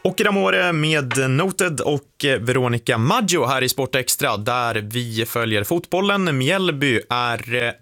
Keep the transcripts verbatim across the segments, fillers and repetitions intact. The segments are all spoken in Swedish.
Och Ramore med Noted och Veronica Maggio här i Sport Extra, där vi följer fotbollen. Mjällby är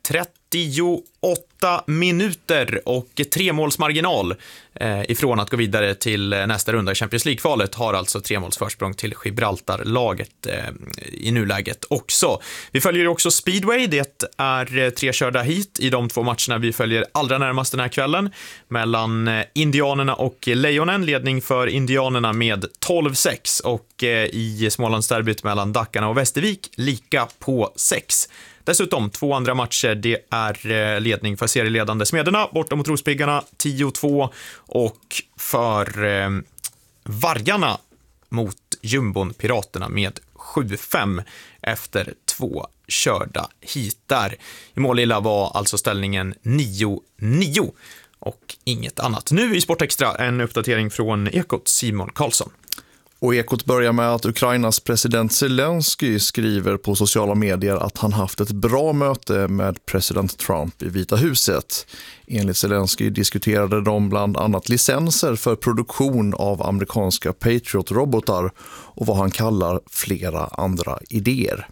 trettioåtta minuter och tre målsmarginal eh, ifrån att gå vidare till nästa runda i Champions League-kvalet, har alltså tre måls försprång till Gibraltar-laget eh, i nuläget också. Vi följer också Speedway, det är tre körda hit i de två matcherna vi följer allra närmast den här kvällen, mellan Indianerna och Lejonen. Ledning för Indianerna med tolv sex, och eh, i Smålandsderbyt mellan Dackarna och Västervik lika på sex. Dessutom två andra matcher, det är ledning för serieledande Smederna borta mot Rospiggarna tio två, och för eh, Vargarna mot Jumbon Piraterna med sju fem efter två körda hitar. I Målilla var alltså ställningen nio nio och inget annat. Nu i Sportextra en uppdatering från Ekot, Simon Karlsson. Och Ekot börjar med att Ukrainas president Zelensky skriver på sociala medier att han haft ett bra möte med president Trump i Vita huset. Enligt Zelensky diskuterade de bland annat licenser för produktion av amerikanska Patriot-robotar och vad han kallar flera andra idéer.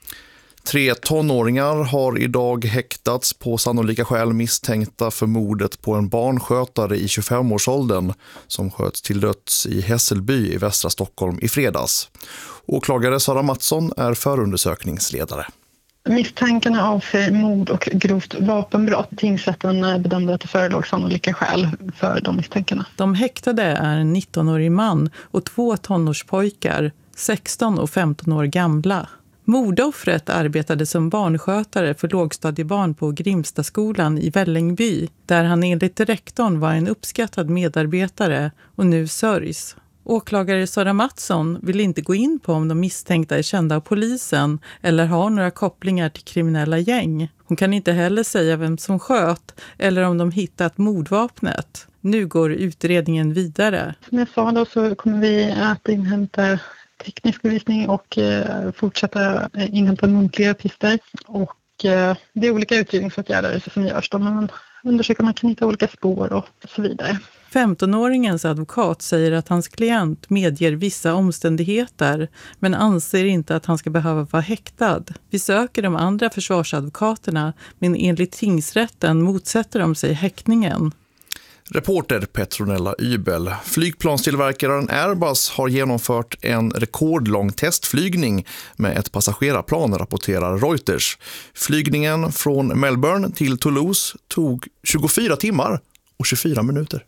Tre tonåringar har idag häktats på sannolika skäl misstänkta för mordet på en barnskötare i tjugofem-årsåldern som sköts till döds i Hässelby i västra Stockholm i fredags. Åklagare Sara Mattsson är förundersökningsledare. Misstankarna avser mord och grovt vapenbrott. Tingsrätten bedömde att det förelåg sannolika skäl för de misstankarna. De häktade är en nittonårig man och två tonårspojkar, sexton och femton år gamla. Mordoffret arbetade som barnskötare för lågstadiebarn på Grimstaskolan i Vällingby, där han enligt rektorn var en uppskattad medarbetare och nu sörjs. Åklagare Sara Mattsson vill inte gå in på om de misstänkta är kända av polisen eller har några kopplingar till kriminella gäng. Hon kan inte heller säga vem som sköt eller om de hittat mordvapnet. Nu går utredningen vidare. Som jag sa då, så kommer vi att inhämta teknisk bevisning och eh, fortsätta eh, inhämta muntliga uppgifter. Och eh, det är olika utredningsåtgärder som görs då, men man undersöker om man kan hitta olika spår och så vidare. femtonåringens advokat säger att hans klient medger vissa omständigheter men anser inte att han ska behöva vara häktad. Vi söker de andra försvarsadvokaterna, men enligt tingsrätten motsätter de sig häktningen. Reporter Petronella Ybel. Flygplanstillverkaren Airbus har genomfört en rekordlång testflygning med ett passagerarplan, rapporterar Reuters. Flygningen från Melbourne till Toulouse tog tjugofyra timmar och tjugofyra minuter.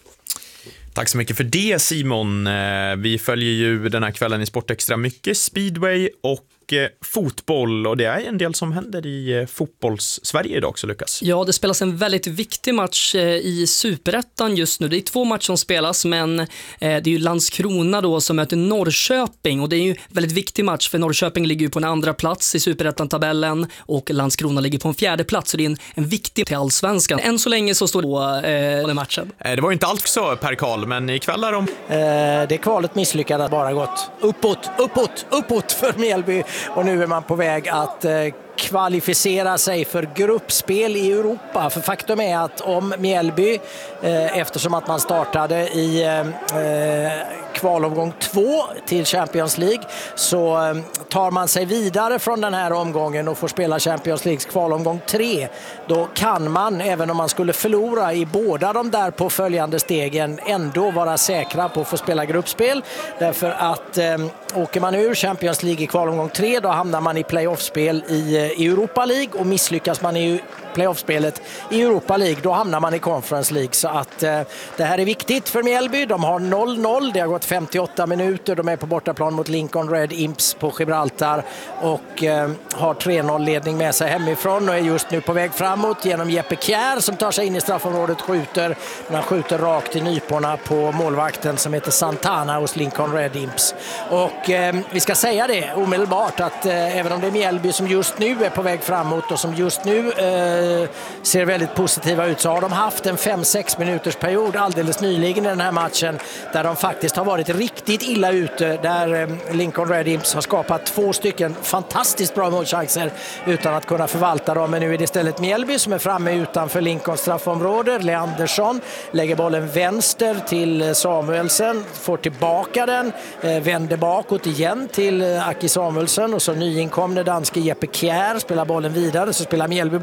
Tack så mycket för det, Simon. Vi följer ju den här kvällen i Sportextra mycket speedway och fotboll, och det är en del som händer i fotbolls-Sverige idag också, Lukas. Ja, det spelas en väldigt viktig match i Superettan just nu. Det är två matcher som spelas, men det är ju Landskrona då som möter Norrköping, och det är ju en väldigt viktig match för Norrköping ligger ju på en andra plats i Superettan-tabellen och Landskrona ligger på en fjärde plats, så det är en, en viktig till allsvenskan. Än så länge så står det eh, den matchen. Det var ju inte allt så, Per Karl, men ikväll är de... Eh, det kvalet misslyckades, bara gått uppåt, uppåt, uppåt för Mjällby. Och nu är man på väg att eh, kvalificera sig för gruppspel i Europa. För faktum är att om Mjällby, eh, eftersom att man startade i eh, kvalomgång två till Champions League, så eh, tar man sig vidare från den här omgången och får spela Champions Leagues kvalomgång tre. Då kan man, även om man skulle förlora i båda de där på följande stegen, ändå vara säkra på att få spela gruppspel. Därför att eh, åker man ur Champions League i kvalomgång tre, då hamnar man i playoffspel i i Europa League, och misslyckas man i playoffspelet i Europa League, då hamnar man i Conference League. Så att eh, det här är viktigt för Mjällby. De har noll noll, det har gått femtioåtta minuter, de är på bortaplan mot Lincoln Red Imps på Gibraltar och eh, har tre noll ledning med sig hemifrån och är just nu på väg framåt genom Jeppe Kjär som tar sig in i straffområdet, skjuter, men han skjuter rakt i nyporna på målvakten som heter Santana hos Lincoln Red Imps. Och eh, vi ska säga det omedelbart att eh, även om det är Mjällby som just nu är på väg framåt och som just nu eh, ser väldigt positiva ut, så har de haft en fem sex minuters period alldeles nyligen i den här matchen där de faktiskt har varit varit riktigt illa ute där Lincoln Red Imps har skapat två stycken fantastiskt bra målchanser utan att kunna förvalta dem. Men nu är det istället Mjällby som är framme utanför Lincolns straffområde. Leandersson lägger bollen vänster till Samuelsen, får tillbaka den, vänder bakåt igen till Aki Samuelsen och så nyinkomne danske Jeppe Kjær spelar bollen vidare, så spelar Mjällby